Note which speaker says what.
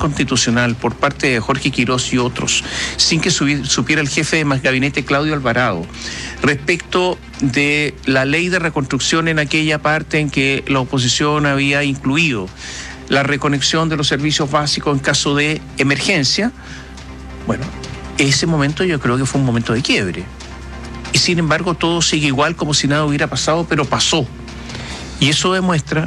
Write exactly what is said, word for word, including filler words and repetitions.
Speaker 1: constitucional por parte de Jorge Quirós y otros, sin que supiera el jefe de gabinete Claudio Alvarado, respecto de la ley de reconstrucción en aquella parte en que la oposición había incluido la reconexión de los servicios básicos en caso de emergencia, bueno, ese momento yo creo que fue un momento de quiebre. Y sin embargo todo sigue igual como si nada hubiera pasado, pero pasó. Y eso demuestra